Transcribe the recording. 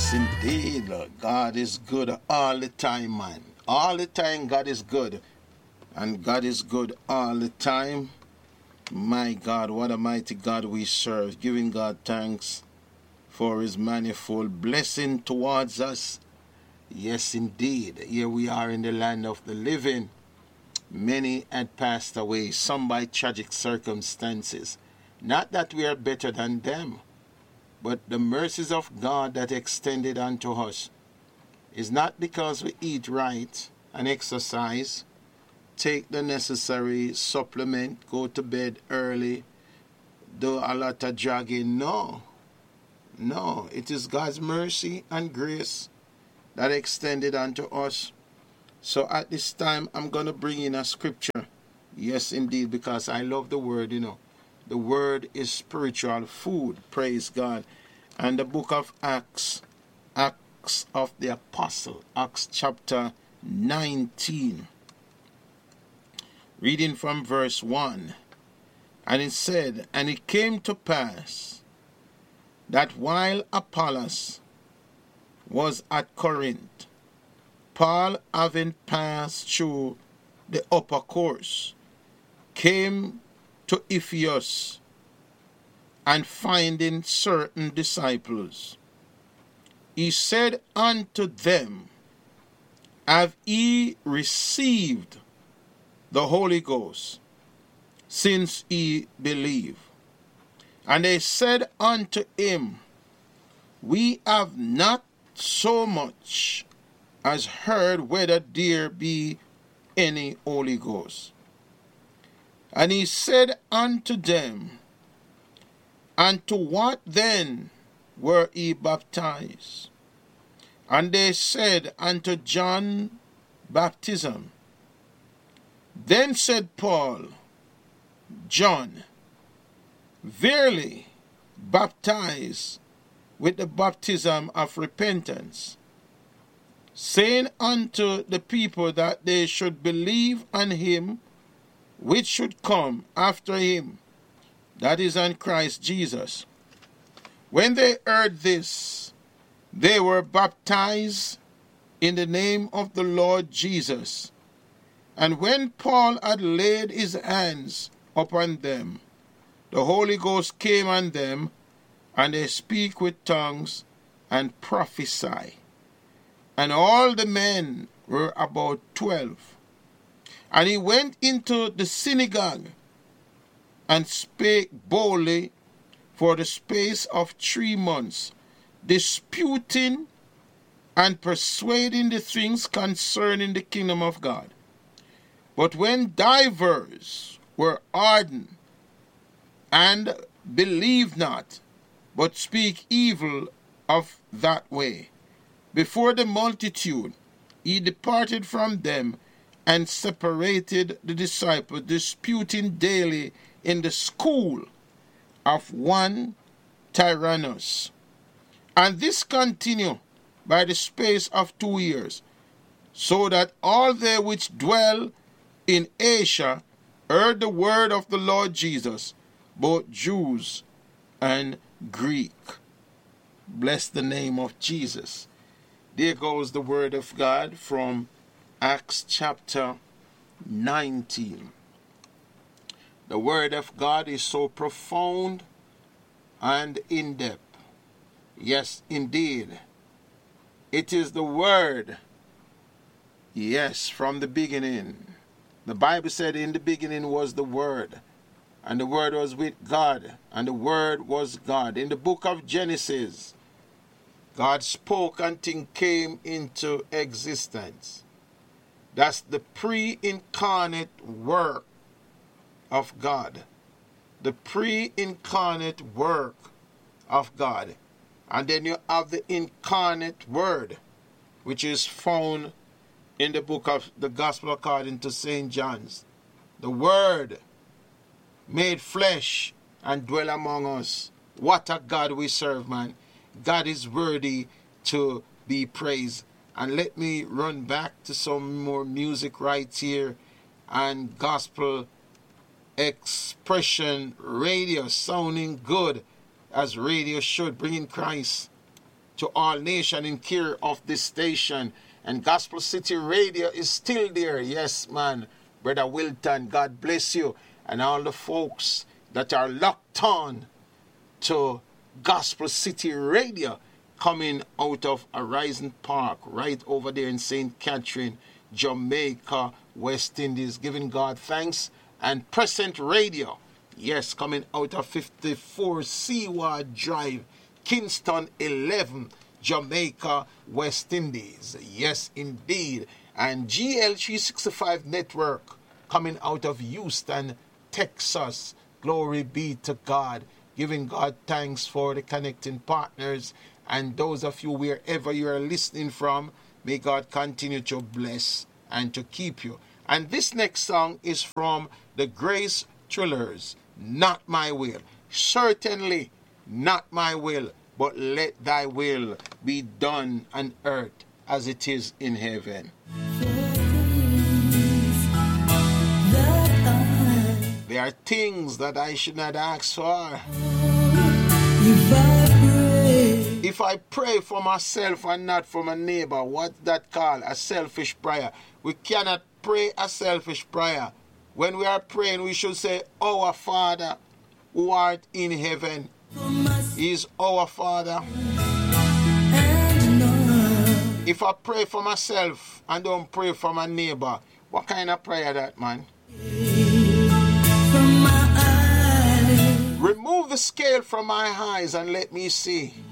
Yes, indeed. God is good all the time, man. All the time, God is good. And God is good all the time. My God, what a mighty God we serve. Giving God thanks for his manifold blessing towards us. Yes, indeed. Here we are in the land of the living. Many had passed away, some by tragic circumstances. Not that we are better than them, but the mercies of God that extended unto us is not because we eat right and exercise, take the necessary supplement, go to bed early, do a lot of jogging. No, it is God's mercy and grace that extended unto us. So at this time, I'm going to bring in a scripture. Yes, indeed, because I love the word, The word is spiritual food, praise God. And the book of Acts of the Apostle, Acts chapter 19. Reading from verse 1. And it said, And it came to pass that while Apollos was at Corinth, Paul, having passed through the upper course, came to Ephesus, and finding certain disciples, he said unto them, Have ye received the Holy Ghost, since ye believe? And they said unto him, We have not so much as heard whether there be any Holy Ghost. And he said unto them, And to what then were ye baptized? And they said, Unto John baptism. Then said Paul, John, verily baptized with the baptism of repentance, saying unto the people that they should believe on him which should come after him, that is, on Christ Jesus. When they heard this, they were baptized in the name of the Lord Jesus. And when Paul had laid his hands upon them, the Holy Ghost came on them, and they speak with tongues and prophesy. And all the men were about 12. And he went into the synagogue and spake boldly for the space of 3 months, disputing and persuading the things concerning the kingdom of God. But when divers were ardent and believed not, but speak evil of that way, before the multitude, he departed from them and separated the disciples, disputing daily in the school of one Tyrannus. And this continued by the space of 2 years, so that all they which dwell in Asia heard the word of the Lord Jesus, both Jews and Greek. Bless the name of Jesus. There goes the word of God from Acts chapter 19. The word of God is so profound and in-depth. Yes, indeed. It is the word. Yes, from the beginning. The Bible said in the beginning was the word, and the word was with God, and the word was God. In the book of Genesis, God spoke and things came into existence. That's the pre-incarnate work of God. The pre-incarnate work of God. And then you have the incarnate word, which is found in the book of the Gospel according to St. John's. The word made flesh and dwell among us. What a God we serve, man. God is worthy to be praised. And let me run back to some more music right here and gospel expression radio, sounding good as radio should, bringing Christ to all nation in care of this station. And Gospel City Radio is still there. Yes, man. Brother Wilton, God bless you. And all the folks that are locked on to Gospel City Radio, coming out of Horizon Park, right over there in St. Catherine, Jamaica, West Indies, giving God thanks. And Present Radio, yes, coming out of 54 Seaward Drive, Kingston 11, Jamaica, West Indies. Yes, indeed. And GL365 Network, coming out of Houston, Texas. Glory be to God. Giving God thanks for the connecting partners. And those of you, wherever you are listening from, may God continue to bless and to keep you. And this next song is from the Grace Thrillers, Not My Will. Certainly not my will, but let thy will be done on earth as it is in heaven. There are things that I should not ask for. If I pray for myself and not for my neighbor, what's that called? A selfish prayer. We cannot pray a selfish prayer. When we are praying, we should say, Our Father, who art in heaven, is our Father. If I pray for myself and don't pray for my neighbor, what kind of prayer that, man? Remove the scale from my eyes and let me see.